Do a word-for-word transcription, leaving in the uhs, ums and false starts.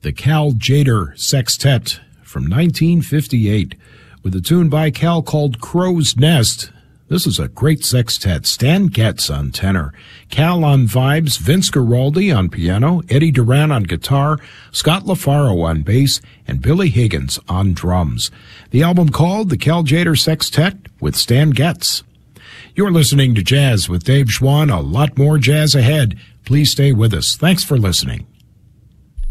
the Cal Tjader Sextet from nineteen fifty-eight with a tune by Cal called Crow's Nest. This is a great sextet. Stan Getz on tenor, Cal on vibes, Vince Guaraldi on piano, Eddie Duran on guitar, Scott LaFaro on bass, and Billy Higgins on drums. The album called the Cal Tjader Sextet with Stan Getz. You're listening to Jazz with Dave Schwann. A lot more jazz ahead. Please stay with us. Thanks for listening.